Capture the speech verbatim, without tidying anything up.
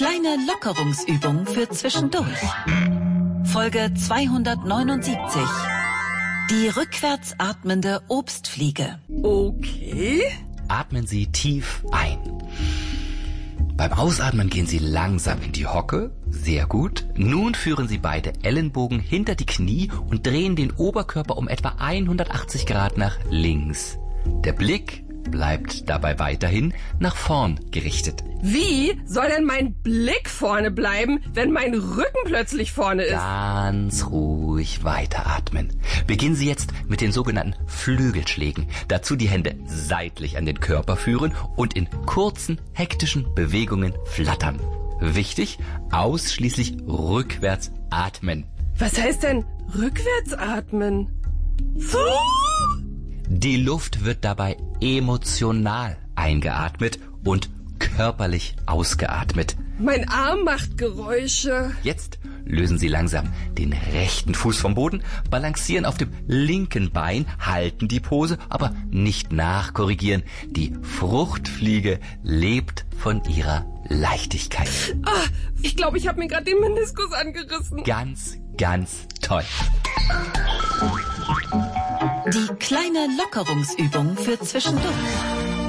kleine Lockerungsübung für zwischendurch. Folge zweihundertneunundsiebzig. Die rückwärts atmende Obstfliege. Okay. Atmen Sie tief ein. Beim Ausatmen gehen Sie langsam in die Hocke. Sehr gut. Nun führen Sie beide Ellenbogen hinter die Knie und drehen den Oberkörper um etwa hundertachtzig Grad nach links. Der Blick bleibt dabei weiterhin nach vorn gerichtet. Wie soll denn mein Blick vorne bleiben, wenn mein Rücken plötzlich vorne ist? Ganz ruhig weiteratmen. Beginnen Sie jetzt mit den sogenannten Flügelschlägen. Dazu die Hände seitlich an den Körper führen und in kurzen, hektischen Bewegungen flattern. Wichtig, ausschließlich rückwärts atmen. Was heißt denn rückwärts atmen? Die Luft wird dabei emotional eingeatmet und körperlich ausgeatmet. Mein Arm macht Geräusche. Jetzt lösen Sie langsam den rechten Fuß vom Boden, balancieren auf dem linken Bein, halten die Pose, aber nicht nachkorrigieren. Die Fruchtfliege lebt von ihrer Leichtigkeit. Ah, ich glaube, ich habe mir gerade den Meniskus angerissen. Ganz, ganz toll. Die kleine Lockerungsübung für zwischendurch.